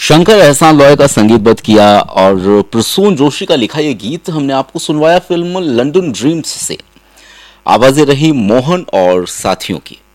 शंकर एहसान लॉय का संगीतबद्ध किया और प्रसून जोशी का लिखा यह गीत हमने आपको सुनवाया फिल्म लंदन ड्रीम्स से। आवाजें रही मोहन और साथियों की।